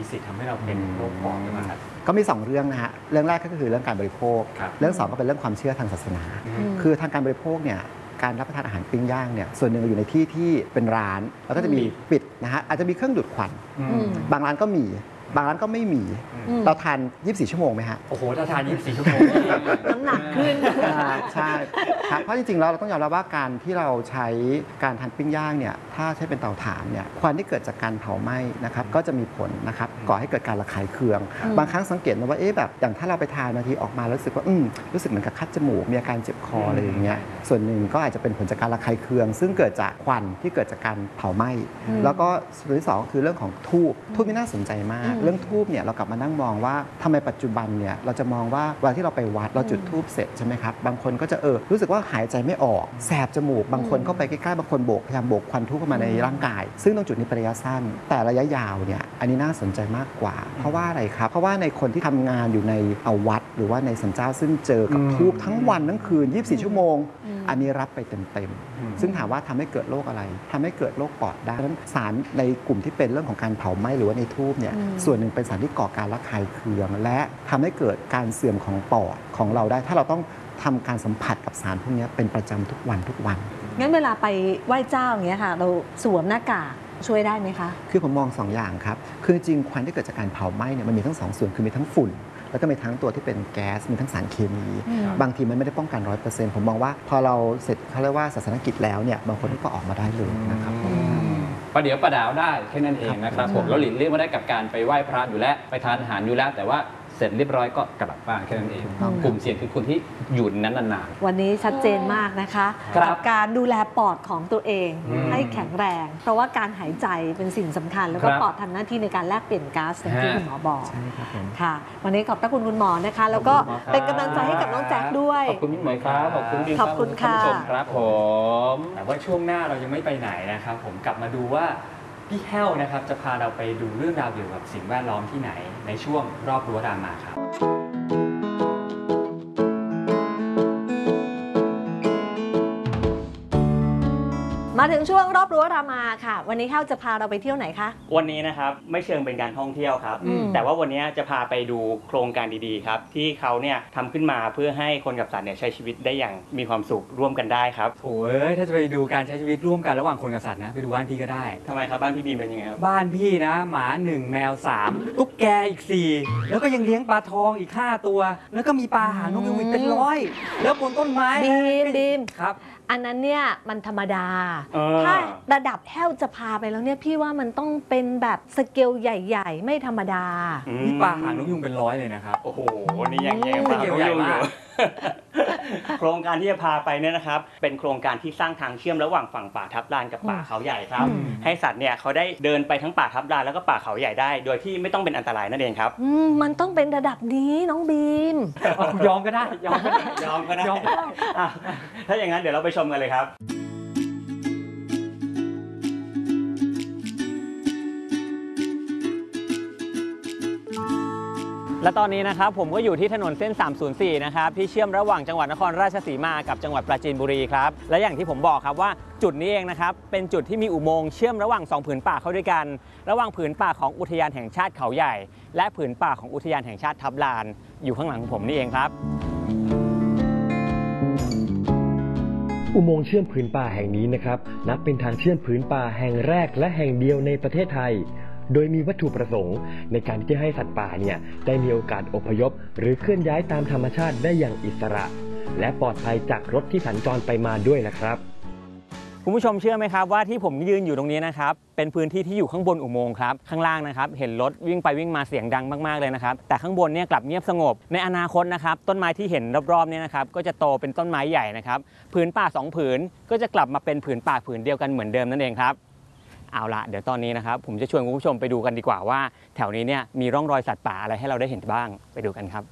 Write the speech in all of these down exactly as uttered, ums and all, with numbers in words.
สิทธิ์ทำให้เราเป็นโรคปอดหรือเปล่าครับก็มีสองเรื่องนะฮะเรื่องแรกก็คือเรื่องการบริโภคเรื่องสองก็เป็นเรื่องความเชื่อทางศาสนาคือทางการบริโภคเนี่ยการรับประทานอาหารปิ้งย่างเนี่ยส่วนหนึ่งอยู่ในที่ที่เป็นร้านแล้วก็จะมีปิดนะฮะอาจจะมีเครื่องดูดควันบางร้านก็มีบางร้านก็ไม่มีเราทานยี่สิบสี่ชั่วโมงไหมฮะโอ้โหถ้าทานยี่สิบสี่ชั่วโมงน้ำหนักขึ้นใช่ครับเพราะจริงๆแล้วเราต้องยอมรับว่าการที่เราใช้การทานปิ้งย่างเนี่ยถ้าใช้เป็นเตาถ่านเนี่ยควันที่เกิดจากการเผาไหม้นะครับก็จะมีผลนะครับก่อให้เกิดการระคายเคืองบางครั้งสังเกตนะว่าเอ๊ะแบบอย่างถ้าเราไปทานบางทีออกมารู้สึกว่าอืมรู้สึกเหมือนกับคัดจมูกมีอาการเจ็บคออะไรอย่างเงี้ยส่วนหนึ่งก็อาจจะเป็นผลจากการระคายเคืองซึ่งเกิดจากควันที่เกิดจากการเผาไหม้แล้วก็ส่วนที่สองคือเรื่องของทูบทูบนี่น่าสนใจมากเรื่องทูบเนี่ยเรากลับมานั่งมองว่าทำไมปัจจุบันเนี่ยเราจะมองว่าเวลาที่เราไปวัดเราจุดธูปเสร็จใช่ไหมครับบางคนก็จะเออรู้สึกว่าหายใจไม่ออกแสบจมูกบางคนก็ไปใกล้ๆบางคนโบกพยายามโบกควันทูบเข้ามาในร่างกายซึ่งตรงจุดนี้ระยะสั้นแต่ระยะยาวเนี่ยอันนี้น่าสนใจมากกว่าเพราะว่าอะไรครับเพราะว่าในคนที่ทำงานอยู่ในเอาวัดหรือว่าในสันเจ้าซึ่งเจอกับทูบทั้งวันทั้งคืนยี่สิบสี่ชั่วโมงอันนี้รับไปเต็มๆซึ่งถามว่าทำให้เกิดโรคอะไรทำให้เกิดโรคปอดได้ดังนั้นสารในกลุ่มที่เป็นเรื่องของการเผาไหม้หรือว่าในทูบเนี่ยส่วนหนึ่งเป็นสารที่ก่อการระคายเคืองและทำให้เกิดการเสื่อมของปอดของเราได้ถ้าเราต้องทำการสัมผัสกับสารพวกนี้เป็นประจำทุกวันทุกวันงั้นเวลาไปไหว้เจ้าอย่างเงี้ยค่ะเราสวมหน้ากากช่วยได้ไหมคะคือผมมองสองอย่างครับคือจริงควันที่เกิดจากการเผาไหม้เนี่ยมันมีทั้งสองส่วนคือมีทั้งฝุ่นแล้วก็มีทั้งตัวที่เป็นแก๊สมีทั้งสารเคมีบางทีมันไม่ได้ป้องกัน ร้อยเปอร์เซ็นต์ ผมมองว่าพอเราเสร็จเขาเรียกว่าศาสนกิจแล้วเนี่ยบางคนก็ออกมาได้เลยนะครับประเดี๋ยวประดาวได้แค่นั้นเองนะครับผมเราหลีกเลี่ยงไม่ได้กับการไปไหว้พระอยู่แล้วไปทานอาหารอยู่แล้วแต่ว่าเสร็จเรียบร้อยก็กลับบ้านแค่นั้นเองกลุ่มเสี่ยงคือคนที่อยู่นั้นนานๆวันนี้ชัดเจนมากนะคะกับการดูแลปอดของตัวเองให้แข็งแรงเพราะว่าการหายใจเป็นสิ่งสำคัญแล้วก็ปอดทำหน้าที่ในการแลกเปลี่ยนก๊าซอย่างที่คุณหมอบอกค่ะวันนี้ขอบพระคุณคุณหมอนะคะแล้วก็เป็นกำลังใจให้กับน้องแจ็คด้วยขอบคุณพี่หมวยครับขอบคุณพี่ขอบคุณค่ะครับผมแต่ว่าช่วงหน้าเรายังไม่ไปไหนนะครับผมกลับมาดูว่าพี่แห้วนะครับจะพาเราไปดูเรื่องราวเกี่ยวกับสิ่งแวดล้อมที่ไหนในช่วงรอบรั้วรามาครับมาถึงช่วงรอบรั้วรามาค่ะวันนี้แห้วจะพาเราไปเที่ยวไหนคะวันนี้นะครับไม่เชิงเป็นการท่องเที่ยวครับแต่ว่าวันนี้จะพาไปดูโครงการดีๆครับที่เขาเนี่ยทำขึ้นมาเพื่อให้คนกับสัตว์เนี่ยใช้ชีวิตได้อย่างมีความสุขร่วมกันได้ครับโอ้ยถ้าจะไปดูการใช้ชีวิตร่วมกันระหว่างคนกับสัตว์นะไปดูบ้านพี่ก็ได้ทำไมครับบ้านพี่บีมเป็นยังไงครับบ้านพี่นะหมาหนึ่งแมวสามตุ๊กแกอีกสี่แล้วก็ยังเลี้ยงปลาทองอีกห้าตัวแล้วก็มีปลาหางนกยูงอีกเป็นร้อยแล้วบนต้นไม้บีมบีมครับอันนั้นเนี่ยมันธรรมดาถ้าระดับแห้วจะพาไปแล้วเนี่ยพี่ว่ามันต้องเป็นแบบสเกลใหญ่ๆไม่ธรรมดานี่ปลาหางนกยูงเป็นร้อยเลยนะครับโอ้โหนี่ยังแย่ปลาหางนกยูงอยู่โครงการที่จะพาไปเนี่ยนะครับเป็นโครงการที่สร้างทางเชื่อมระหว่างฝั่งป่าทับลานกับป่าเขาใหญ่ครับให้สัตว์เนี่ยเขาได้เดินไปทั้งป่าทับลานแล้วก็ป่าเขาใหญ่ได้โดยที่ไม่ต้องเป็นอันตรายนั่นเองครับมันต้องเป็นระดับนี้น้องบีมยอมก็ได้ยอมก็ได้ยอมก็ได้ถ้าอย่างนั้นเดี๋ยวเราไปชมกันเลยครับและตอนนี้นะครับผมก็อยู่ที่ถนนเส้นสามศูนย์สี่นะครับที่เชื่อมระหว่างจังหวัดนครราชสีมากับจังหวัดปราจีนบุรีครับและอย่างที่ผมบอกครับว่าจุดนี้เองนะครับเป็นจุดที่มีอุโมงค์เชื่อมระหว่างสองผืนป่าเข้าด้วยกันระหว่างผืนป่าของอุทยานแห่งชาติเขาใหญ่และผืนป่าของอุทยานแห่งชาติทับลานอยู่ข้างหลังผมนี่เองครับอุโมงค์เชื่อมผืนป่าแห่งนี้นะครับนับเป็นทางเชื่อมผืนป่าแห่งแรกและแห่งเดียวในประเทศไทยโดยมีวัตถุประสงค์ในการที่ให้สัตว์ป่าเนี่ยได้มีโอกาสอพยพหรือเคลื่อนย้ายตามธรรมชาติได้อย่างอิสระและปลอดภัยจากรถที่สัญจรไปมาด้วยนะครับคุณผู้ชมเชื่อไหมครับว่าที่ผมยืนอยู่ตรงนี้นะครับเป็นพื้นที่ที่อยู่ข้างบนอุโมงค์ครับข้างล่างนะครับเห็นรถวิ่งไปวิ่งมาเสียงดังมากๆเลยนะครับแต่ข้างบนเนี่ยกลับเงียบสงบในอนาคตนะครับต้นไม้ที่เห็นรอบๆเนี่ยนะครับก็จะโตเป็นต้นไม้ใหญ่นะครับผืนป่าสองผืนก็จะกลับมาเป็นผืนป่าผืนเดียวกันเหมือนเดิมนั่นเองครับเอาละเดี๋ยวตอนนี้นะครับผมจะชวนคุณผู้ชมไปดูกันดีกว่าว่าแถวนี้เนี่ยมีร่องรอยสัตว์ป่าอะไรให้เราได้เห็นบ้างไปดูกันครับ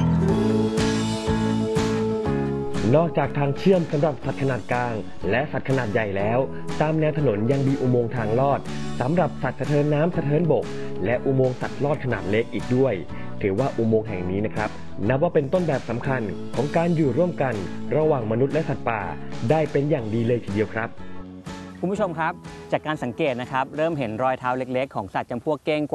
นอกจากทางเชื่อมสำหรับสัตว์ขนาดกลางและสัตว์ขนาดใหญ่แล้วตามแนวถนนยังมีอุโมงค์ทางลอดสำหรับสัตว์สะเทินน้ำสะเทินบกและอุโมงค์สัตว์ลอดขนาดเล็กอีกด้วยถือว่าอุโมงค์แห่งนี้นะครับนับว่าเป็นต้นแบบสำคัญของการอยู่ร่วมกันระหว่างมนุษย์และสัตว์ป่าได้เป็นอย่างดีเลยทีเดียวครับคุณผู้ชมครับจากการสังเกตนะครับเริ่มเห็นรอยเท้าเล็กๆของสัตว์จำพวกเก้ง